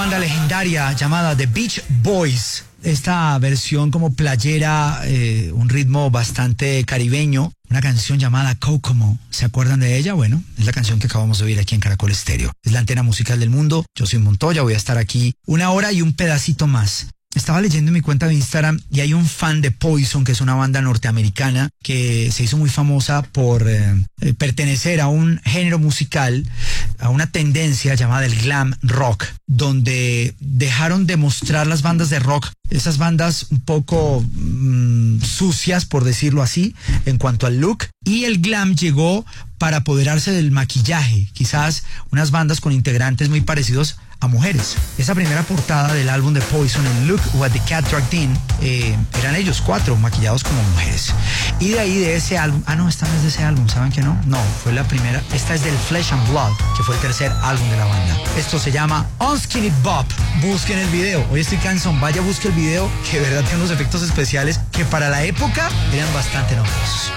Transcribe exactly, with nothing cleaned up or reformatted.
banda legendaria llamada The Beach Boys. Esta versión como playera, eh, un ritmo bastante caribeño, una canción llamada Kokomo. ¿Se acuerdan de ella? Bueno, es la canción que acabamos de oír aquí en Caracol Estéreo. Es la antena musical del mundo. Yo soy Montoya, voy a estar aquí una hora y un pedacito más. Estaba leyendo en mi cuenta de Instagram y hay un fan de Poison, que es una banda norteamericana que se hizo muy famosa por eh, eh, pertenecer a un género musical, a una tendencia llamada el glam rock, donde dejaron de mostrar las bandas de rock, esas bandas un poco mmm, sucias, por decirlo así, en cuanto al look, y el glam llegó para apoderarse del maquillaje, quizás unas bandas con integrantes muy parecidos a mujeres. Esa primera portada del álbum de Poison, el Look What the Cat Dragged In, eh, eran ellos cuatro maquillados como mujeres. Y de ahí de ese álbum, ah no, esta no es de ese álbum, ¿saben que no? No, fue la primera, esta es del Flesh and Blood, que fue el tercer álbum de la banda. Esto se llama Unskinny Bop. Busquen el video, hoy estoy cansón, vaya busque el video, que de verdad tiene unos efectos especiales que para la época eran bastante novedosos.